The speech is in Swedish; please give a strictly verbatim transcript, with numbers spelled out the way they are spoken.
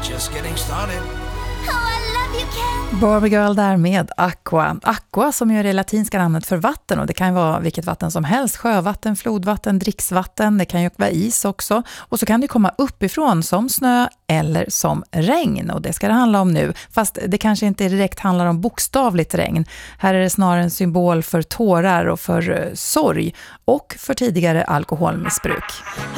just getting started. Oh, I love you, Ken. Barbie Girl där med Aqua. Aqua som ju är det latinska namnet för vatten, och det kan ju vara vilket vatten som helst. Sjövatten, flodvatten, dricksvatten, det kan ju vara is också. Och så kan det komma uppifrån som snö eller som regn, och det ska det handla om nu. Fast det kanske inte direkt handlar om bokstavligt regn. Här är det snarare en symbol för tårar och för sorg och för tidigare alkoholmissbruk.